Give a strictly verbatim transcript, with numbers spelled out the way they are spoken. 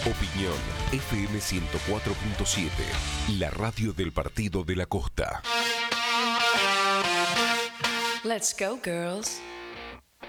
Opinión F M ciento cuatro punto siete, la radio del Partido de la Costa. Let's go, girls.